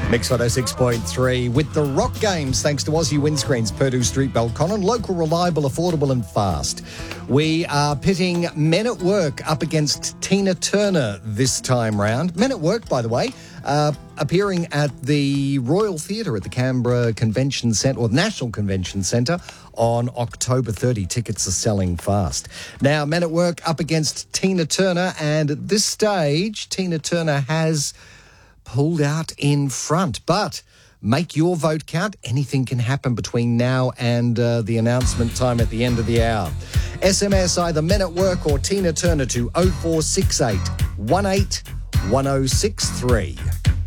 Mix 106.3 with the Rock Games, thanks to Aussie Windscreens, Purdue Street, Belconnen. Local, reliable, affordable and fast. We are pitting Men at Work up against Tina Turner this time round. Men at Work, by the way, appearing at the Royal Theatre at the Canberra Convention Centre, or National Convention Centre, on October 30. Tickets are selling fast. Now, Men at Work up against Tina Turner, and at this stage, Tina Turner has pulled out in front. But make your vote count. Anything can happen between now and the announcement time at the end of the hour. SMS either Men at Work or Tina Turner to 0468 18 1063.